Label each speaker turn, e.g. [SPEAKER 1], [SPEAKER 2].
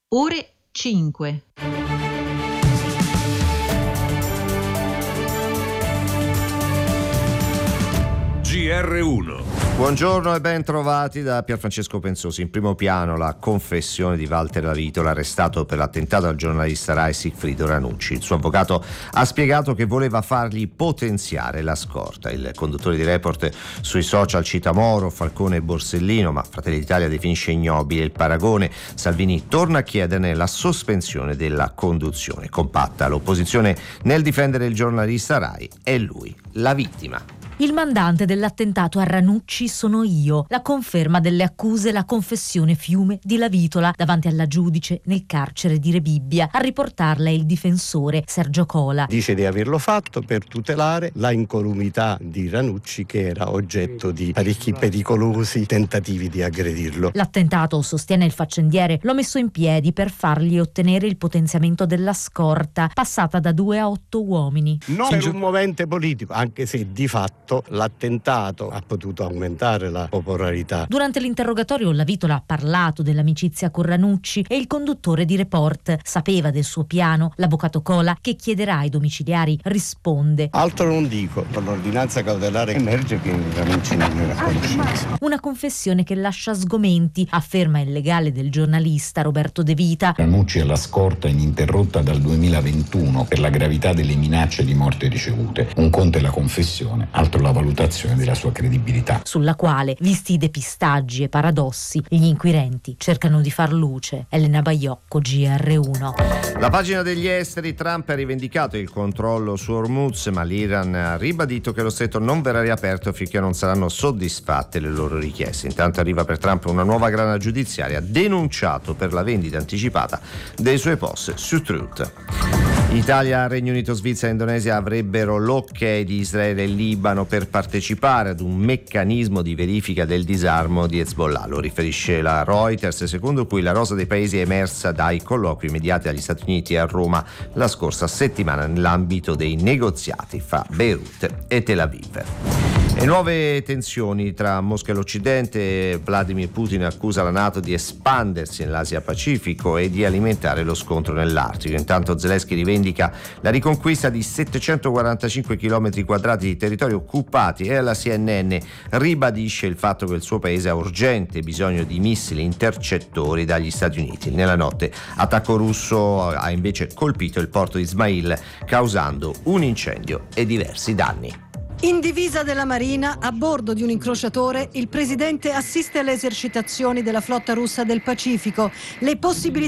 [SPEAKER 1] Ore 5.
[SPEAKER 2] GR1.
[SPEAKER 3] Buongiorno e ben trovati da Pierfrancesco Pensosi. In primo piano la confessione di Walter Lavitola, arrestato per l'attentato al giornalista Rai Sigfrido Ranucci. Il suo avvocato ha spiegato che voleva fargli potenziare la scorta. Il conduttore di Report sui social cita Moro, Falcone e Borsellino, ma Fratelli d'Italia definisce ignobile il paragone. Salvini torna a chiederne la sospensione della conduzione. Compatta l'opposizione nel difendere il giornalista Rai. È lui la vittima.
[SPEAKER 4] Il mandante dell'attentato a Ranucci sono io. La conferma delle accuse, la confessione fiume di Lavitola davanti alla giudice nel carcere di Rebibbia. A riportarla è il difensore Sergio Cola.
[SPEAKER 5] Dice di averlo fatto per tutelare la incolumità di Ranucci, che era oggetto di parecchi pericolosi tentativi di aggredirlo.
[SPEAKER 4] L'attentato, sostiene il faccendiere, l'ho messo in piedi per fargli ottenere il potenziamento della scorta, passata da 2 a 8 uomini.
[SPEAKER 5] Non per un movente politico, anche se di fatto l'attentato ha potuto aumentare la popolarità.
[SPEAKER 4] Durante l'interrogatorio Lavitola ha parlato dell'amicizia con Ranucci e il conduttore di Report sapeva del suo piano. L'avvocato Cola, che chiederà ai domiciliari, risponde:
[SPEAKER 5] Altro non dico, con l'ordinanza cautelare emerge che Ranucci non era conoscenza.
[SPEAKER 4] Una confessione che lascia sgomenti, afferma il legale del giornalista Roberto De Vita.
[SPEAKER 6] Ranucci è alla scorta ininterrotta dal 2021 per la gravità delle minacce di morte ricevute. Un conto è la confessione, altro la valutazione della sua credibilità,
[SPEAKER 4] sulla quale, visti i depistaggi e paradossi, gli inquirenti cercano di far luce. Elena Baiocco, GR1.
[SPEAKER 3] La pagina degli esteri. Trump ha rivendicato il controllo su Hormuz, ma l'Iran ha ribadito che lo stretto non verrà riaperto finché non saranno soddisfatte le loro richieste. Intanto arriva per Trump una nuova grana giudiziaria, denunciato per la vendita anticipata dei suoi post su Truth. Italia, Regno Unito, Svizzera e Indonesia avrebbero l'ok di Israele e Libano per partecipare ad un meccanismo di verifica del disarmo di Hezbollah. Lo riferisce la Reuters, secondo cui la rosa dei paesi è emersa dai colloqui mediati dagli Stati Uniti a Roma la scorsa settimana nell'ambito dei negoziati fra Beirut e Tel Aviv. E nuove tensioni tra Mosca e l'Occidente. Vladimir Putin accusa la NATO di espandersi nell'Asia Pacifico e di alimentare lo scontro nell'Artico. Intanto Zelensky rivendica la riconquista di 745 km quadrati di territori occupati e alla CNN ribadisce il fatto che il suo paese ha urgente bisogno di missili intercettori dagli Stati Uniti. Nella notte attacco russo ha invece colpito il porto di Ismail, causando un incendio e diversi danni.
[SPEAKER 7] In divisa della Marina, a bordo di un incrociatore, il presidente assiste alle esercitazioni della flotta russa del Pacifico. Le possibilità